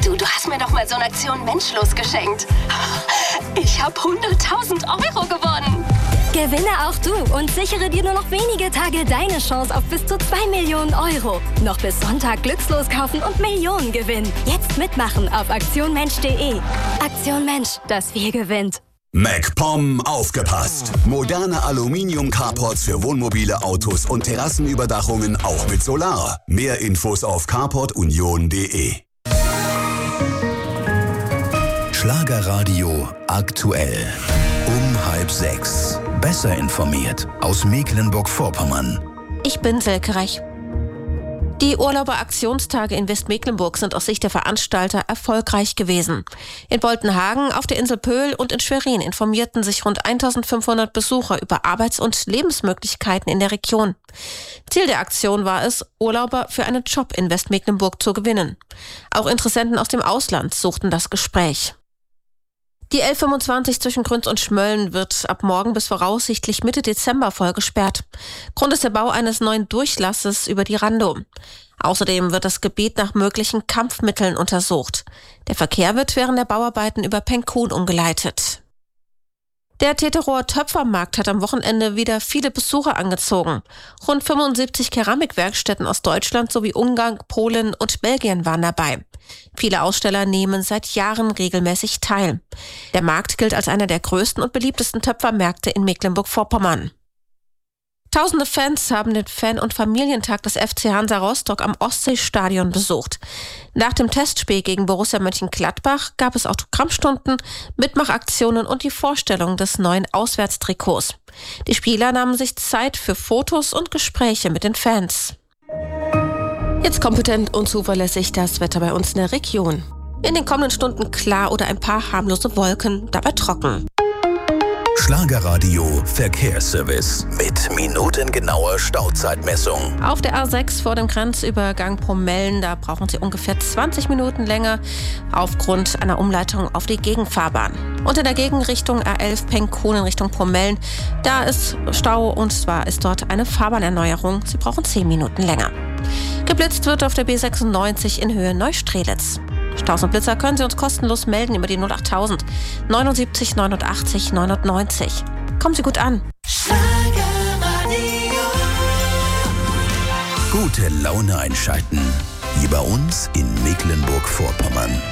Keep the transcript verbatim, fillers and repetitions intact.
Du, du hast mir doch mal so eine Aktion Menschlos geschenkt. Ich habe hunderttausend Euro gewonnen. Gewinne auch du und sichere dir nur noch wenige Tage deine Chance auf bis zu zwei Millionen Euro. Noch bis Sonntag glückslos kaufen und Millionen gewinnen. Jetzt mitmachen auf aktion mensch punkt de. Aktion Mensch, das Wir gewinnt. MacPom aufgepasst! Moderne Aluminium-Carports für Wohnmobile, Autos und Terrassenüberdachungen auch mit Solar. Mehr Infos auf carport union punkt de. Schlagerradio aktuell. Um halb sechs. Besser informiert aus Mecklenburg-Vorpommern. Ich bin Silke Reich. Die Urlauberaktionstage in Westmecklenburg sind aus Sicht der Veranstalter erfolgreich gewesen. In Boltenhagen, auf der Insel Pöhl und in Schwerin informierten sich rund eintausendfünfhundert Besucher über Arbeits- und Lebensmöglichkeiten in der Region. Ziel der Aktion war es, Urlauber für einen Job in Westmecklenburg zu gewinnen. Auch Interessenten aus dem Ausland suchten das Gespräch. Die L fünfundzwanzig zwischen Grünz und Schmölln wird ab morgen bis voraussichtlich Mitte Dezember voll gesperrt. Grund ist der Bau eines neuen Durchlasses über die Randow. Außerdem wird das Gebiet nach möglichen Kampfmitteln untersucht. Der Verkehr wird während der Bauarbeiten über Penkun umgeleitet. Der Teterower Töpfermarkt hat am Wochenende wieder viele Besucher angezogen. Rund fünfundsiebzig Keramikwerkstätten aus Deutschland sowie Ungarn, Polen und Belgien waren dabei. Viele Aussteller nehmen seit Jahren regelmäßig teil. Der Markt gilt als einer der größten und beliebtesten Töpfermärkte in Mecklenburg-Vorpommern. Tausende Fans haben den Fan- und Familientag des F C Hansa Rostock am Ostseestadion besucht. Nach dem Testspiel gegen Borussia Mönchengladbach gab es Autogrammstunden, Mitmachaktionen und die Vorstellung des neuen Auswärtstrikots. Die Spieler nahmen sich Zeit für Fotos und Gespräche mit den Fans. Jetzt kompetent und zuverlässig das Wetter bei uns in der Region. In den kommenden Stunden klar oder ein paar harmlose Wolken, dabei trocken. Schlagerradio Verkehrsservice mit minutengenauer Stauzeitmessung. Auf der A sechs vor dem Grenzübergang Promellen, da brauchen Sie ungefähr zwanzig Minuten länger aufgrund einer Umleitung auf die Gegenfahrbahn. Und in der Gegenrichtung A elf Penkun in Richtung Promellen, da ist Stau und zwar ist dort eine Fahrbahnerneuerung. Sie brauchen zehn Minuten länger. Geblitzt wird auf der B sechsundneunzig in Höhe Neustrelitz. Staus und Blitzer können Sie uns kostenlos melden über die null achttausend neunundsiebzig neunundachtzig neunundneunzig. Kommen Sie gut an. Gute Laune einschalten. Hier bei uns in Mecklenburg-Vorpommern.